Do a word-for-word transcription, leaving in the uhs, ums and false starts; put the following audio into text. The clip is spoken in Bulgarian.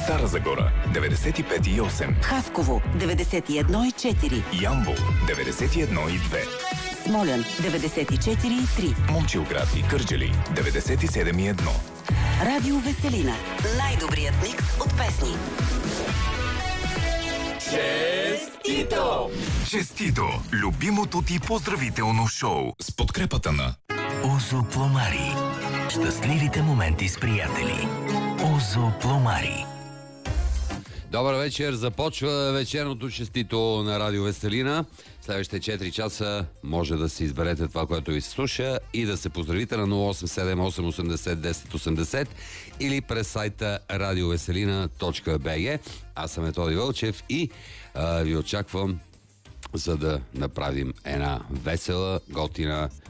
Стара Загора деветдесет и пет и осем, Хасково деветдесет и едно и четири, Ямбол деветдесет и едно и две, Смолян деветдесет и четири и три, Момчилград и Кърджали деветдесет и седем и едно. Радио Веселина. Най-добрият микс от песни. Честито! Честито! Любимото ти поздравително шоу с подкрепата на Озо Пломари. Щастливите моменти с приятели. Озо Пломари. Добър вечер, започва вечерното честито на Радио Веселина. Следващите четири часа може да си изберете това, което ви се слуша и да се поздравите на нула осем седем осем осемдесет десет осемдесет или през сайта радиовеселина точка би джи. Аз съм Методи Вълчев и а, ви очаквам, за да направим една весела, готина